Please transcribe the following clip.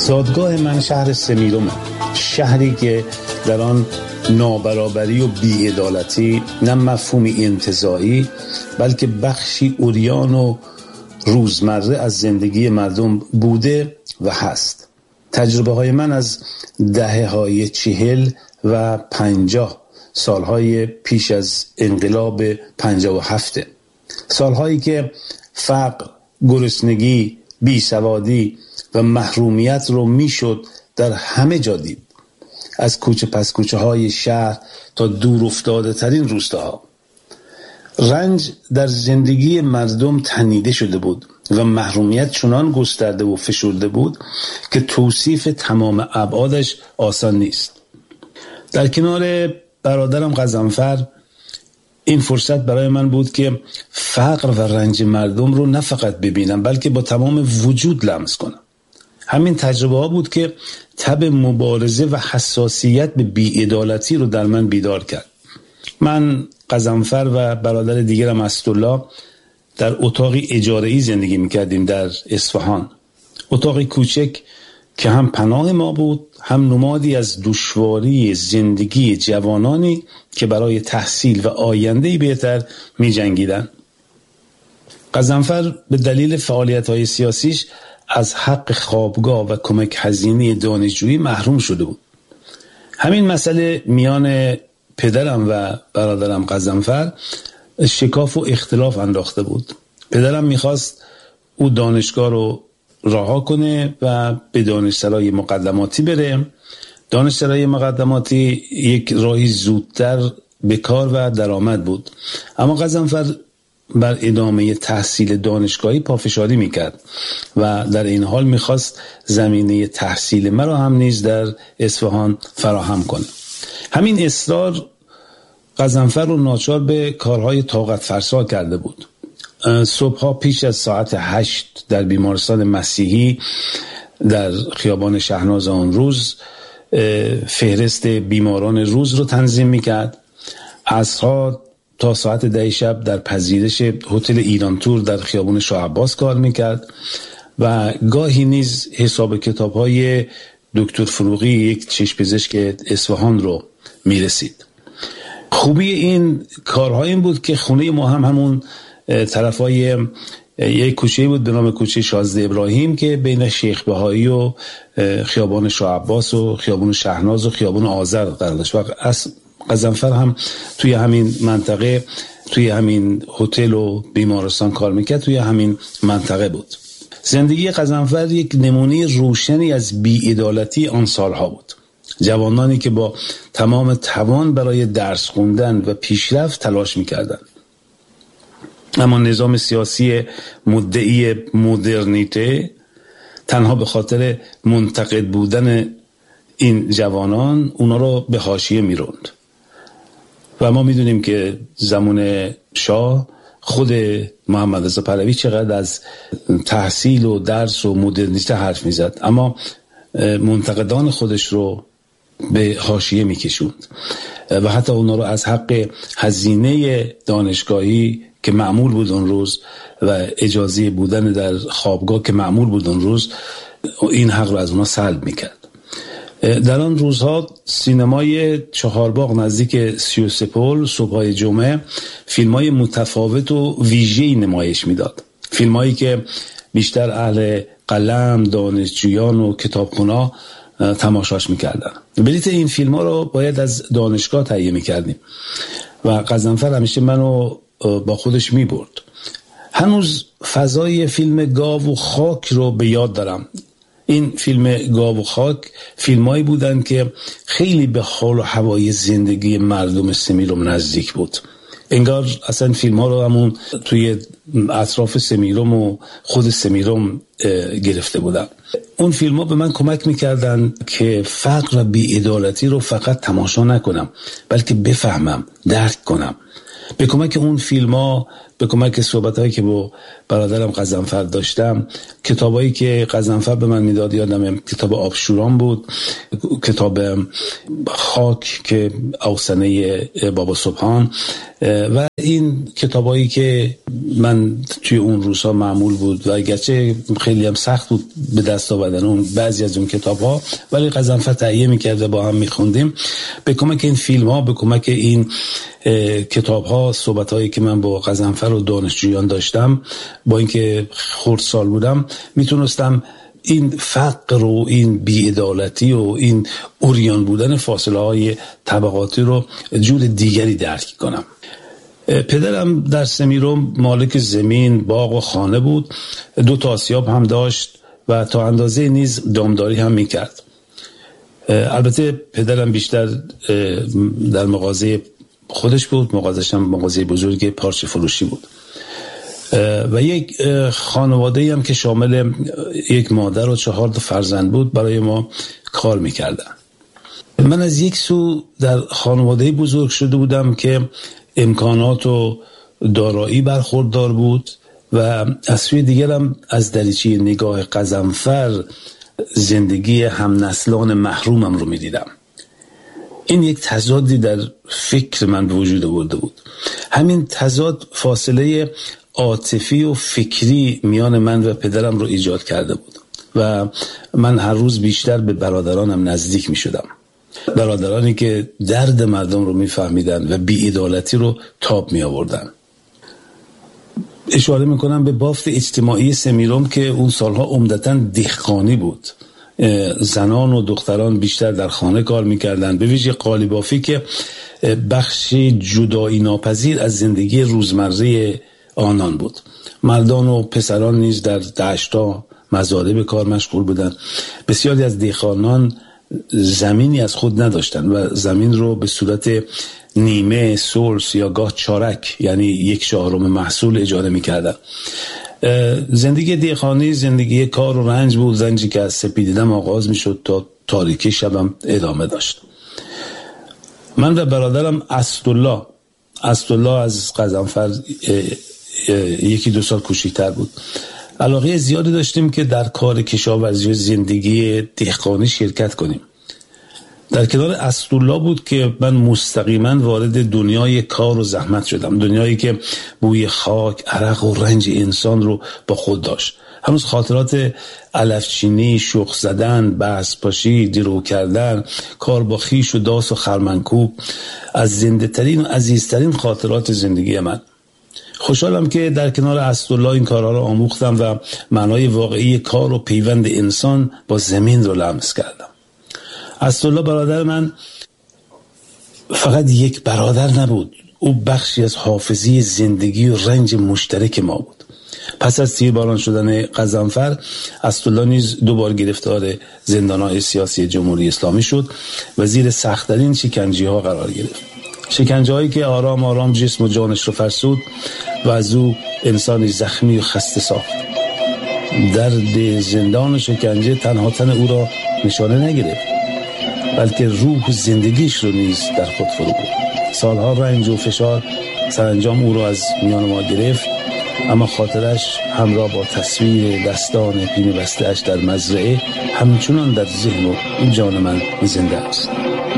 زادگاه من شهر سمیرمه، شهری که در آن نابرابری و بی‌عدالتی نه مفهومی انتزاعی بلکه بخشی عریان و روزمره از زندگی مردم بوده و هست. تجربه های من از دهه‌های 40 و 50 سالهای پیش از انقلاب 57، سالهایی که فقر، گرسنگی، بیسوادی و محرومیت رو میشد در همه جا دید، از کوچه پس کوچه های شهر تا دور افتاده ترین روستاها. رنج در زندگی مردم تنیده شده بود و محرومیت چنان گسترده و فشرده بود که توصیف تمام ابعادش آسان نیست. در کنار برادرم غضنفر این فرصت برای من بود که فقر و رنج مردم رو نه فقط ببینم بلکه با تمام وجود لمس کنم. همین تجربه ها بود که تب مبارزه و حساسیت به بی‌عدالتی رو در من بیدار کرد. من، غضنفر و برادر دیگرم اسدالله در اتاقی اجاره‌ای زندگی میکردیم در اصفهان. اتاقی کوچک که هم پناه ما بود، هم نمادی از دشواری زندگی جوانانی که برای تحصیل و آینده‌ای بهتر می‌جنگیدند. غضنفر به دلیل فعالیت‌های سیاسیش از حق خوابگاه و کمک هزینه دانشجویی محروم شده بود. همین مسئله میان پدرم و برادرم غضنفر شکاف و اختلاف انداخته بود. پدرم میخواست او دانشگاه رو رها کنه و به دانشسرای مقدماتی بره. دانشسرای مقدماتی یک راهی زودتر به کار و درآمد بود، اما غضنفر بر ادامه تحصیل دانشگاهی پافشاری میکرد و در این حال میخواست زمینه تحصیل مرا هم نیز در اصفهان فراهم کنه. همین اصرار غضنفر رو ناچار به کارهای طاقت فرسا کرده بود. صبحها پیش از ساعت 8 در بیمارستان مسیحی در خیابان شهناز آن روز فهرست بیماران روز رو تنظیم میکرد. عصرها تا ساعت 10 شب در پذیرش هتل ایران تور در خیابان شاه عباس کار میکرد و گاهی نیز حساب کتاب‌های دکتر فروغی، یک چشم‌پزشک اصفهان رو میرسید. خوبی این کارها این بود که خونه ما هم همون طرفای یک کوچه بود به نام کوچه شازده ابراهیم که بین شیخ بهایی و خیابان شاه عباس و خیابان شهناز و خیابان آذر قرار داشت و غضنفر هم توی همین منطقه، توی همین هتل و بیمارستان کار میکرد، توی همین منطقه بود. زندگی غضنفر یک نمونه روشنی از بی‌عدالتی آن سالها بود. جوانانی که با تمام توان برای درس خوندن و پیشرفت تلاش میکردند، اما نظام سیاسی مدعی مدرنیته تنها به خاطر منتقد بودن این جوانان اونا رو به حاشیه میروند. و ما میدونیم که زمان شاه خود محمد رضا پهلوی چقدر از تحصیل و درس و مدرنیته حرف میزد، اما منتقدان خودش رو به حاشیه میکشوند و حتی اونا رو از حق هزینه دانشگاهی که معمول بود اون روز و اجازه بودن در خوابگاه که معمول بود اون روز، این حق رو از اونا سلب میکرد. در آن روزها سینمای چهارباغ نزدیک 33 پل صبحای جمعه فیلمای متفاوت و ویژه‌ای نمایش میداد. فیلمایی که بیشتر اهل قلم، دانشجویان و کتابخونا تماشاش میکردن. بلیت این فیلم ها رو باید از دانشگاه تهیه میکردیم و غضنفر همیشه منو با خودش میبرد. هنوز فضای فیلم گاو و خاک رو به یاد دارم. این فیلم گاو و خاک فیلمایی بودن که خیلی به حال و هوای زندگی مردم سمیرم نزدیک بود. انگار اصلا فیلم ها رو همون توی اطراف سمیرم و خود سمیرم گرفته بودن. اون فیلم ها به من کمک میکردن که فقر و بی‌عدالتی رو فقط تماشا نکنم بلکه بفهمم، درک کنم. به کمک اون فیلم ها به کمک صحبت‌هایی که با برادرم غضنفر داشتم، کتابایی که غضنفر به من میداد یادم کتاب آبشوران بود، کتاب خاک که اوسنه بابا سبحان و این کتابایی که من توی اون روزها معمول بود و اگرچه خیلی هم سخت بود به دست آوردن اون بعضی از اون کتاب‌ها، ولی غضنفر تهیه می‌کرد و با هم می‌خوندیم. به کمک این فیلم‌ها، به کمک این کتاب‌ها، صحبت‌هایی که من با غضنفر و دانشجویان داشتم، با اینکه خردسال بودم، میتونستم این فقر و این بی‌عدالتی و این عریان بودن فاصله‌های طبقاتی رو جور دیگری درک کنم. پدرم در سمیرو مالک زمین، باغ و خانه بود، 2 آسیاب هم داشت و تا اندازه نیز دامداری هم میکرد. البته پدرم بیشتر در مغازه خودش بود، مغازش هم مغازه بزرگ پارچه فروشی بود و یک خانواده هم که شامل یک مادر و 4 فرزند بود برای ما کار میکردن. من از یک سو در خانواده بزرگ شده بودم که امکانات و دارایی برخوردار بود و از سوی دیگرم از دریچه نگاه غضنفر زندگی هم نسلان محرومم رو میدیدم. این یک تضادی در فکر من به وجود آورده بود. همین تضاد فاصله عاطفی و فکری میان من و پدرم رو ایجاد کرده بود و من هر روز بیشتر به برادرانم نزدیک می شدم. برادرانی که درد مردم رو می فهمیدن و بی‌عدالتی رو تاب می آوردن. اشاره می کنم به بافت اجتماعی سمیروم که اون سالها عمدتاً دهقانی بود. زنان و دختران بیشتر در خانه کار می کردن، به ویژه قالیبافی که بخشی جدایی ناپذیر از زندگی روزمره آنان بود. مردان و پسران نیز در دشت‌ها مزارع به کار مشغول بودند. بسیاری از دهقانان زمینی از خود نداشتند و زمین رو به صورت نیمه، سلس یا گاه چارک، یعنی 1/4 محصول اجاره می‌کردند. زندگی دهقانی زندگی کار و رنج بود، رنجی که از سپیدیدن آغاز می‌شد تا تاریکی شبم ادامه داشت. من و برادرم اسدالله از غضنفر 1-2 سال کوچکتر بود. علاقه زیادی داشتیم که در کار کشاورزی و زندگی دهقانی شرکت کنیم. در کنار اسدالله بود که من مستقیما وارد دنیای کار و زحمت شدم، دنیایی که بوی خاک، عرق و رنج انسان رو با خود داشت. هنوز خاطرات علفچینی، شخ زدن، بحث پاشی، درو کردن، کار با خیش و داس و خرمنکوب از زنده ترین و عزیزترین خاطرات زندگی من. خوشحالم که در کنار اسدالله این کارها رو آموختم و معنای واقعی کار و پیوند انسان با زمین رو لمس کردم. اسدالله برادر من فقط یک برادر نبود، او بخشی از حافظه زندگی و رنج مشترک ما بود. پس از تیرباران شدن غضنفر، اسدالله نیز 2 بار گرفتار زندان‌های سیاسی جمهوری اسلامی شد و زیر سخت‌ترین شکنجه‌ها قرار گرفت. شکنجه‌هایی که آرام آرام جسم و جانش رو فرسود و از او انسانی زخمی و خسته ساخت. درد زندان و شکنجه تنها تن او را نشانه نگرفت، بلکه روح و زندگیش رو نیز در خود فرو برد. سالها رنج و فشار سرانجام او را از میان ما گرفت، اما خاطرش همراه با تصویر دستان پینه بسته اش در مزرعه همچنان در ذهن و جان من زنده است.